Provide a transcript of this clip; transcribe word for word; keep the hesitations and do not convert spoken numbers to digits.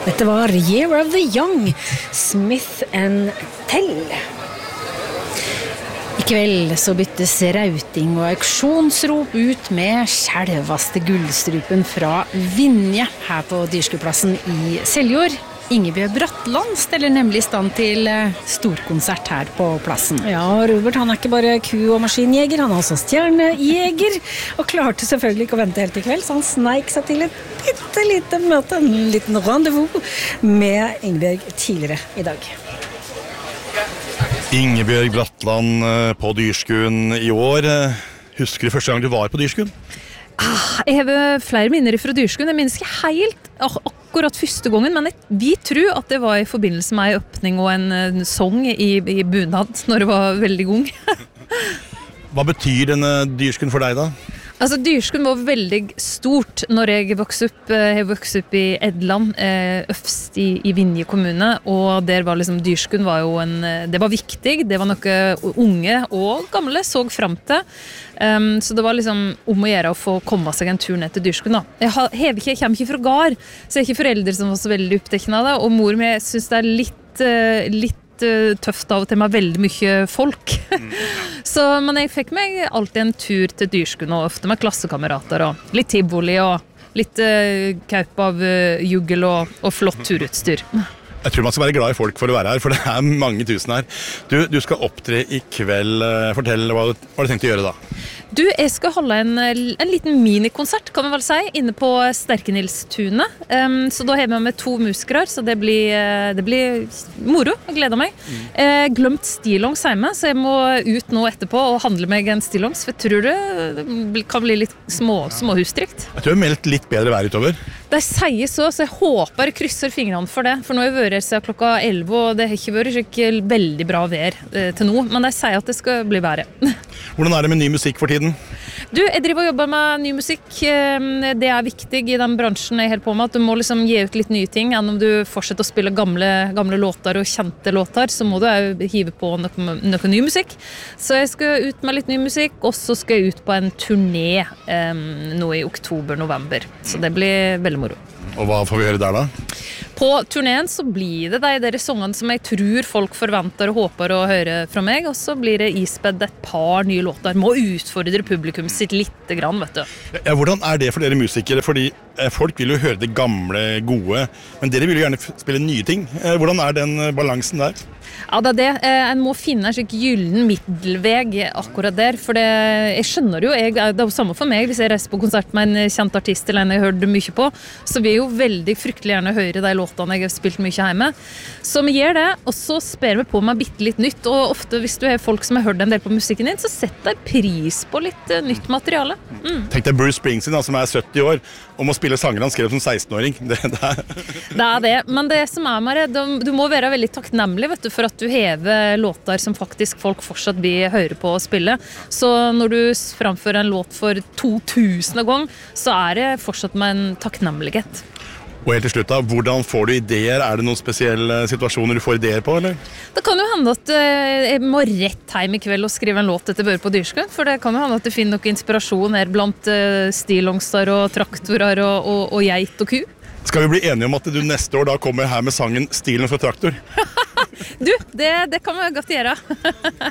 Dette var Year of the Young, Smith and Tell. I kveld så byttes rauting og auksjonsrop ut med skjelvaste gullstrupen fra Vinje her på Dyrskuplassen i Seljord. Ingebjørg Bratland steller nemlig i stand til storkonsert her på plassen. Ja, Robert, han er ikke bare ku- og maskinjeger, han er også stjernejeger, og klarte selvfølgelig ikke å vente helt i kveld, så han sneik seg til et bitte lite møte, en liten rendezvous med Ingebjørg tidligere i dag. Ingebjørg Bratland på Dyrskuen i år. Husker du første gang du var på Dyrskuen? Ah, jeg har flere minner fra Dyrskuen. Jeg minnes ikke helt akkurat første gangen, men jeg, vi tror at det var i forbindelse med en åpning og en, en sang i, i bunad når det var veldig ung. Hva betyr denne Dyrskuen for deg da? Altså, Dyrskuen var veldig stort når jeg vokste opp, jeg vokste opp i Edland, øverst i, i Vinje kommune, og der var liksom, Dyrskuen var jo en, det var viktig, det var noe unge og gamle så frem til, um, så det var liksom om å gjøre å få komme seg en tur ned til Dyrskuen da. Jeg, har, jeg, ikke, jeg kommer ikke fra Gard, så jeg er ikke foreldre som var så veldig opptekne av det, og mor mi synes det er litt, litt tøft av og til med veldig mye folk. Så, men jeg fikk meg alltid en tur til Dyrskuen, og ofte med klassekamerater, og litt tivoli, og litt uh, kaup av uh, juggel og, og flott turutstyr. Jeg tror man skal være glad i folk for å være her, for det er mange tusen her. Du, du skal opptre i kveld. Fortell, hva du, hva du tenkte å gjøre da? Du, jeg skal holde en, en liten minikonsert, kan vi vel si, inne på Sterkenilstunet. Um, så da har vi med to musikere, så det blir, det blir moro, jeg gleder meg. Mm. Eh, glemt stillongs hjemme, så jeg må ut nå etterpå og handle meg en stillongs, for jeg tror det kan bli litt små, småhusdrikt. Jeg tror jeg har meldt litt bedre vær utover. De sier så, så jeg håper jeg krysser fingrene for det, for nå har jeg vært siden klokka elleve, og det har ikke vært ikke veldig bra vær eh, til nå, men de sier at det skal bli bedre. Hvordan er det med ny musikk for tiden? Du, jeg driver og jobber med ny musikk. Det er viktig i den bransjen jeg holder på med, at du må liksom gi ut litt nye ting, enn om du fortsetter å spille gamle, gamle låter og kjente låter, så må du jo hive på noe, noe ny musikk. Så jeg skal ut med litt ny musikk, og så skal jeg ut på en turné um, nå i oktober-november. Så det blir veldig moro. Og hva får vi høre der da? På turneen så blir det de der sangene som jeg tror folk forventer og håper å høre fra meg, og så blir det ispedd et par nye låter. Må utfordre publikum sitt litt grann, vet du. Ja, hvordan er det for dere musikere? Fordi eh, folk vil jo høre det gamle, gode, men dere vil jo gjerne spille nye ting. Eh, hvordan er den balansen der? Ja, det er det. En må finne en slik gyllen middelveg akkurat der, for det, jeg skjønner jo, jeg, det er jo samme for meg hvis jeg reiser på konsert med en kjent artist eller en jeg hørte mye på, så vil jeg jo veldig fryktelig gjerne høre de låtene jeg har spilt mye hjemme. Så vi gjør det, og så sper vi på med bitte litt nytt, og ofte hvis du har folk som har hørt en del på musikken din, så setter de pris på litt uh, nytt materiale. Mm. Tenk deg Bruce Springsteen, da, som er sytti år, om å spille sanger han skrev som seksten-åring. Det, det, er... det er det, men det som er med det, du må være veldig takknemlig, vet du, for at du hever låter som faktisk folk fortsatt vil høre på og spille. Så når du framfører en låt for to tusen gang, så er det fortsatt med en takknemlighet. Og helt til slutt da, hvordan får du ideer? Er det noen spesielle situasjoner du får ideer på, eller? Det kan jo hende at uh, jeg må rett hjem i kveld og skrive en låt etter Bør på Dyrskuen, for det kan jo hende at det finner noe inspirasjon her blant uh, stillongster og traktorer og, og, og geit og ku. Skal vi bli enige om at du neste år da kommer her med sangen Stilen for traktor? Du, det, det kan vi godt gjøre.